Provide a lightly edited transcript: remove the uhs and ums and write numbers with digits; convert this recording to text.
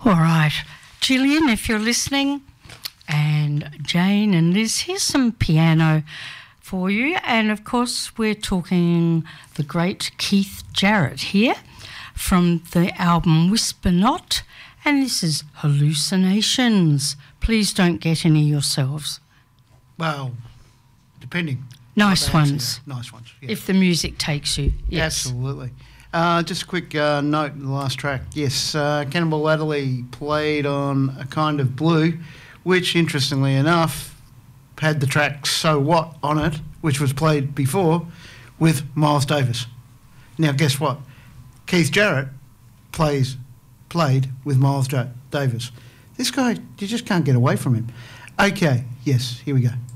All right, Gillian, if you're listening, and Jane and Liz, here's some piano for you. And, of course, we're talking the great Keith Jarrett here from the album Whisper Not, and this is Hallucinations. Please don't get any yourselves. Well, depending. Nice ones. Nice ones, yeah. If the music takes you, yes. Absolutely. Just a quick note in the last track. Yes, Cannibal Adderley played on A Kind of Blue, which, interestingly enough, had the track So What on it, which was played before, with Miles Davis. Now, guess what? Keith Jarrett played with Miles Davis. This guy, you just can't get away from him. Okay, yes, here we go.